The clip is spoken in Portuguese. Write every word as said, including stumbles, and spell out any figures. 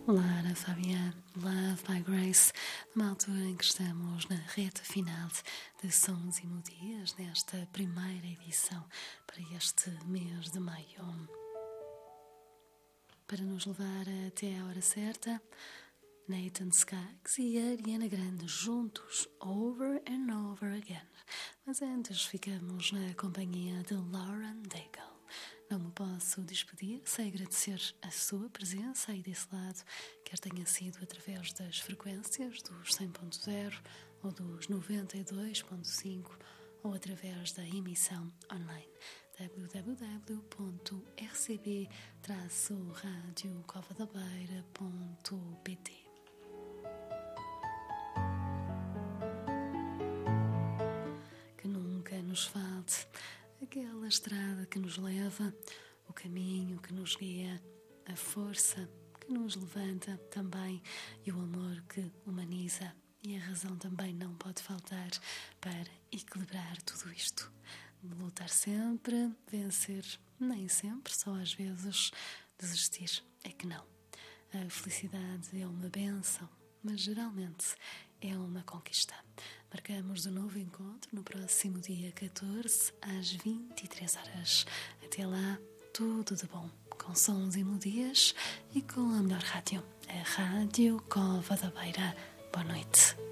Lara Fabian, Love by Grace, numa altura em que estamos na reta final de Sons e Melodias, nesta primeira edição para este mês de maio. Para nos levar até a hora certa, Nathan Skaggs e Ariana Grande juntos, Over and Over Again. Mas antes ficamos na companhia de Lauren Daigle. Não me posso despedir sem agradecer a sua presença aí desse lado, quer tenha sido através das frequências dos cem ponto zero ou dos noventa e dois ponto cinco ou através da emissão online w w w ponto r c b rádio cova da beira ponto p t. Que nunca nos falte aquela estrada que nos leva, o caminho que nos guia, a força que nos levanta também e o amor que humaniza. E a razão também não pode faltar para equilibrar tudo isto. Lutar sempre, vencer nem sempre, só às vezes desistir é que não. A felicidade é uma bênção, mas geralmente é uma conquista. Marcamos de novo encontro no próximo dia catorze, às vinte e três horas. Até lá, tudo de bom, com sons e melodias e com a melhor rádio, a Rádio Cova da Beira. Boa noite.